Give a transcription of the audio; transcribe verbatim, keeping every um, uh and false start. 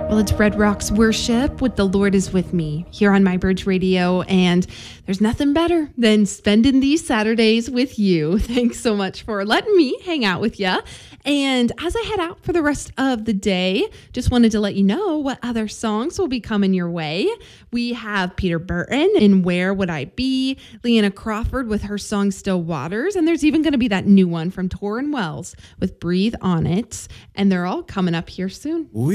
Well, it's Red Rocks Worship with The Lord is With Me here on My Bridge Radio, and there's nothing better than spending these Saturdays with you. Thanks so much for letting me hang out with you. And as I head out for the rest of the day, just wanted to let you know what other songs will be coming your way. We have Peter Burton in Where Would I Be, Leanna Crawford with her song Still Waters, and there's even going to be that new one from Torrin Wells with Breathe on It, and they're all coming up here soon. We